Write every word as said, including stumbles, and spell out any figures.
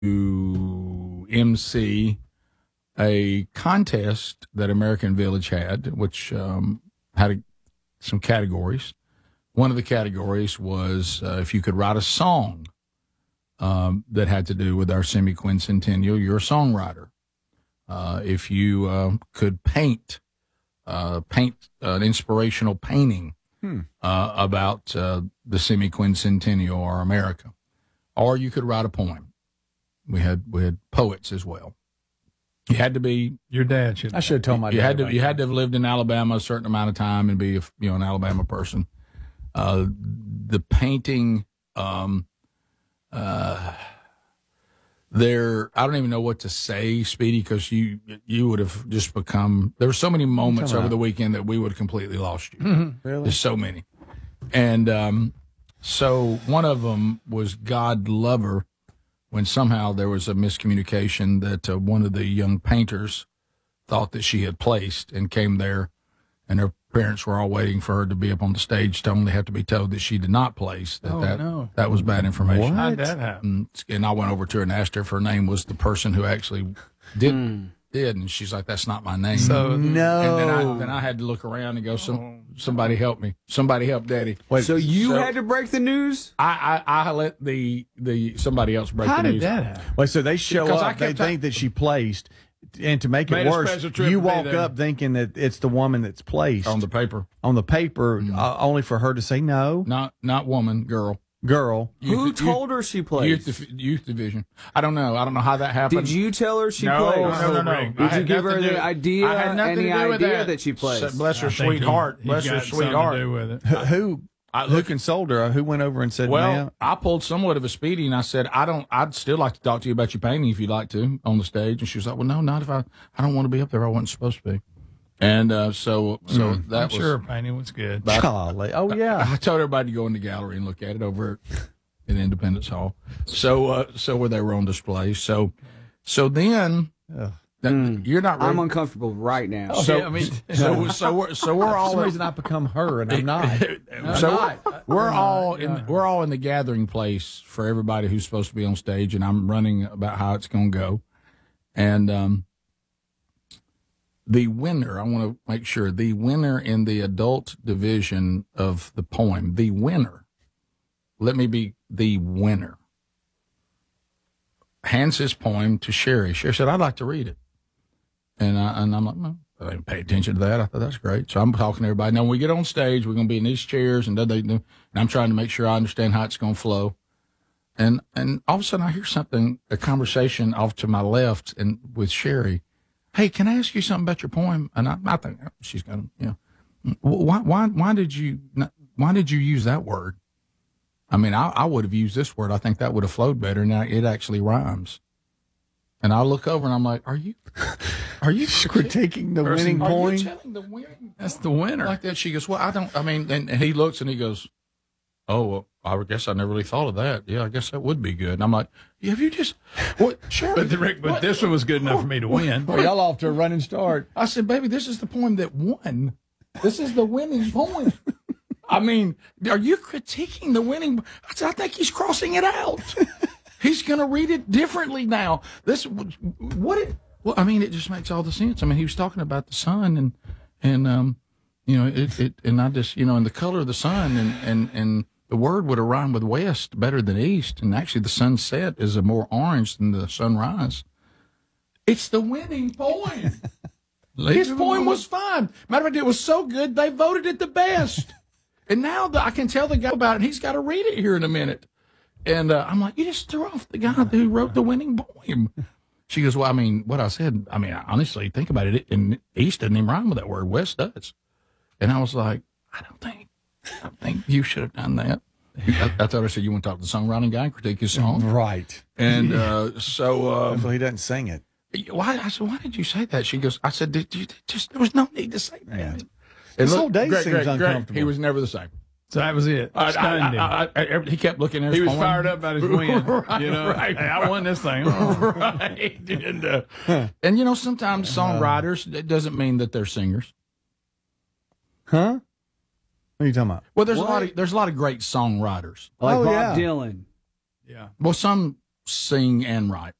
to M C a contest that American Village had, which um, had a, some categories. One of the categories was uh, if you could write a song um, that had to do with our semi-quincentennial, you're a songwriter. Uh, if you uh, could paint, uh, paint an inspirational painting hmm. uh, about uh, the semi-quincentennial or America, or you could write a poem. We had we had poets as well. You had to be your dad. Should I should have told my you dad. had to about you that. had to have lived in Alabama a certain amount of time and be a, you know an Alabama person. Uh, the painting, um, uh, there. I don't even know what to say, Speedy, because you you would have just become. There were so many moments over the weekend that we would have completely lost you. Mm-hmm. Really? There's so many, and um, so one of them was God Lover. When somehow there was a miscommunication that uh, one of the young painters thought that she had placed and came there, and her parents were all waiting for her to be up on the stage to only have to be told that she did not place. That oh, that, no. that was bad information. How did that happen? And, and I went over to her and asked her if her name was the person who actually did, Hmm. did and she's like, that's not my name. So no. And then I, then I had to look around and go, Some, somebody help me. Somebody help Daddy. Wait, so you so- had to break the news? I, I, I let the, the somebody else break How the did news. that happen? Wait, so they show Because I up, they kept think that she placed, and to make Made it a worse, special trip you to be walk there. up thinking that it's the woman that's placed On the paper. on the paper, uh, only for her to say no, Not not woman, girl. girl. Who Youth- told her she played? Youth, dif- youth division. I don't know. I don't know how that happened. Did you tell her she No, played? no, no, no. Did Did I you had give nothing her to the do- idea, I had nothing any to do with idea that. that she plays? So- Bless her I think sweetheart. he- Bless he's her got sweetheart. something to do with it. Who, who, I who look- consoled her? Who went over and said, Well, "Ma'am"? I pulled somewhat of a Speedy, and I said, I don't. I'd still like to talk to you about your painting if you'd like to on the stage. And she was like, well, no, not if I. I don't want to be up there. I wasn't supposed to be. And uh, so, so that I'm was. sure her painting was good. Golly. Oh, yeah. I told everybody to go in the gallery and look at it over in Independence Hall. So, uh, so where they were on display. So, so then Ugh. that, you're not. I'm Ready. uncomfortable right now. So, Yeah, I mean- so, so we're so we're For all some in- reason, I become her, and I'm not. so not. we're all in we're all in the gathering place for everybody who's supposed to be on stage, and I'm running about how it's going to go. And um, the winner, I want to make sure the winner in the adult division of the poem, the winner. Let me be the winner. Hands his poem to Sherry. Sherry said, "I'd like to read it," and I, and I'm like, "No." I didn't pay attention to that. I thought that's great. So I'm talking to everybody. Now, when we get on stage, we're going to be in these chairs, and, they, and I'm trying to make sure I understand how it's going to flow. And and all of a sudden, I hear something, a conversation off to my left, and with Sherry. Hey, can I ask you something about your poem? And I, I think she's going to, you know, why why why did you why did you use that word? I mean, I, I would have used this word. I think that would have flowed better. Now it actually rhymes. And I look over and I'm like, are you, are you Critiquing the Person- winning Are point? you telling the winning That's the winner. like that? She goes, well, I don't, I mean, and he looks and he goes, oh, well, I guess I never really thought of that. Yeah, I guess that would be good. And I'm like, yeah, have you just, what, sure. but the, Rick, but this one was good enough for me to win. Well, y'all off to a running start. I said, baby, this is the poem that won. This is the winning poem. I mean, are you critiquing the winning? I said, I think he's crossing it out. He's going to read it differently now. This, what it, well, I mean, it just makes all the sense. I mean, he was talking about the sun and, and, um, you know, it, it, and I just, you know, and the color of the sun and, and, and the word would have rhymed with west better than east. And actually the sunset is a more orange than the sunrise. It's the winning poem. His poem was fine. Matter of fact, it was so good, they voted it the best. And now the, I can tell the guy about it, and he's got to read it here in a minute. And uh, I'm like, you just threw off the guy who wrote the winning poem. She goes, well, I mean, what I said, I mean, honestly, think about it. And east doesn't even rhyme with that word. West does. And I was like, I don't think, I don't think you should have done that. I, I told her, I said, you want to talk to the songwriting guy and critique his song? Right. And uh, so, uh, So he doesn't sing it. why? I said, why did you say that? She goes, I said, did you just, there was no need to say that. Yeah. And This look, whole day Greg, seems Greg, Greg, uncomfortable. he was never the same. So that was it. I, Stunned him. I, I, I, I, he kept looking at his He was poem. fired up about his win. Right, you know, right. hey, I won this thing. Oh. Right. And, uh, and, you know, sometimes songwriters, it doesn't mean that they're singers. Huh? What are you talking about? Well, there's What? a lot of there's a lot of great songwriters. Like Oh, Bob yeah. Dylan. Yeah. Well, some sing and write.